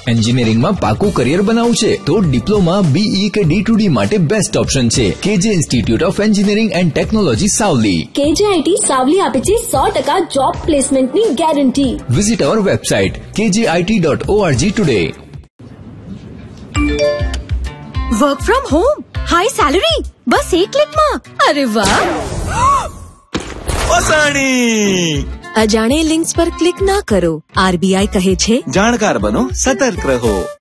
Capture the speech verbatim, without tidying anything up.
એન્જિનિયરિંગમાં પાકું કરિયર બનાવવું છે તો ડિપ્લોમા, બીઈ કે ડી ટુ ડી માટે બેસ્ટ ઓપ્શન છે કેજે institute of engineering and technology Savli. કેજેઆઈટી Savli આપે છે સો ટકા જોબ પ્લેસમેન્ટની ગેરંટી. વિઝિટ અવર વેબસાઇટ કેજે IT dot ORG today. Work from home, high salary, બસ એક ક્લિકમાં. અરે વાહ! અજાણે લિંક્સ પર ક્લિક ના કરો. આરબીઆઈ કહે છે, જાણકાર બનો, સતર્ક રહો.